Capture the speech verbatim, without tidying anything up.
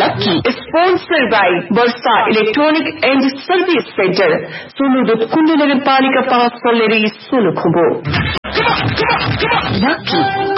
Lucky, sponsored by Bursa Electronic and Service Center, Sunudut Kunduların Palika Pahasolleri Sulukubu. Lucky